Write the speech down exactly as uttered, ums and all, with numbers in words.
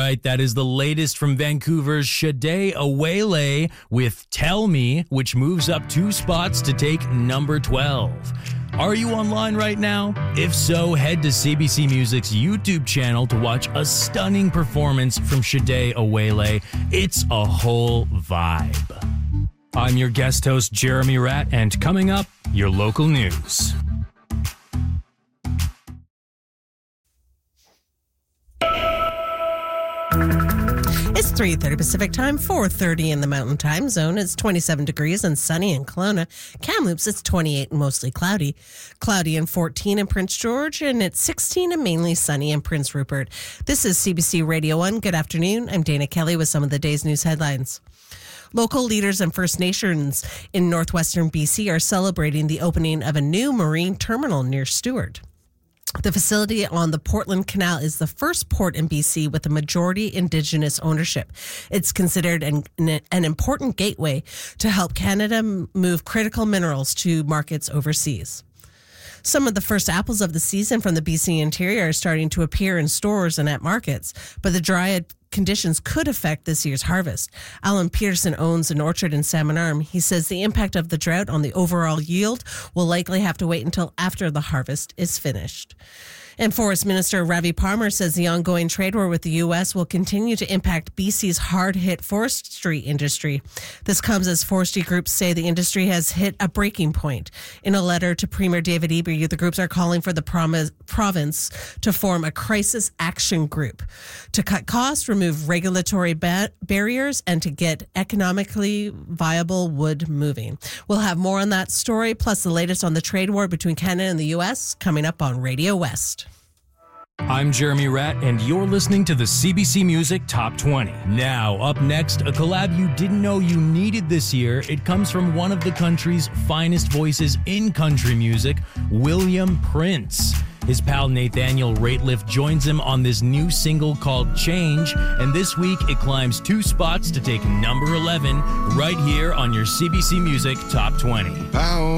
right, that is the latest from Vancouver's Shade Awele with Tell Me, which moves up two spots to take number twelve. Are you online right now? If so, head to C B C Music's YouTube channel to watch a stunning performance from Shade Awele. It's a whole vibe. I'm your guest host, Jeremy Ratt, and coming up, your local news. It's three thirty Pacific Time, four thirty in the Mountain Time Zone. It's twenty-seven degrees and sunny in Kelowna. Kamloops, it's twenty-eight and mostly cloudy. Cloudy and fourteen in Prince George, and it's sixteen and mainly sunny in Prince Rupert. This is C B C Radio one. Good afternoon. I'm Dana Kelly with some of the day's news headlines. Local leaders and First Nations in northwestern B C are celebrating the opening of a new marine terminal near Stewart. The facility on the Portland Canal is the first port in B C with a majority Indigenous ownership. It's considered an, an important gateway to help Canada move critical minerals to markets overseas. Some of the first apples of the season from the B C interior are starting to appear in stores and at markets, but the dry conditions could affect this year's harvest. Alan Peterson owns an orchard in Salmon Arm. He says the impact of the drought on the overall yield will likely have to wait until after the harvest is finished. And Forest Minister Ravi Parmar says the ongoing trade war with the U S will continue to impact B C's hard-hit forestry industry. This comes as forestry groups say the industry has hit a breaking point. In a letter to Premier David Eby, the groups are calling for the prom- province to form a crisis action group to cut costs, remove regulatory ba- barriers, and to get economically viable wood moving. We'll have more on that story, plus the latest on the trade war between Canada and the U S, coming up on Radio West. I'm Jeremy Ratt, and you're listening to the C B C Music Top twenty. Now, up next, a collab you didn't know you needed this year. It comes from one of the country's finest voices in country music, William Prince. His pal Nathaniel Rateliff joins him on this new single called Change, and this week it climbs two spots to take number eleven right here on your C B C Music Top twenty. Pow.